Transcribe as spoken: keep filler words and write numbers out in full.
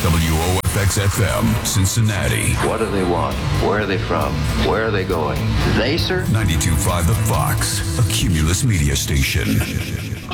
W O F X F M, Cincinnati. What do they want? Where are they from? Where are they going? They, sir? ninety-two point five The Fox, a Cumulus media station.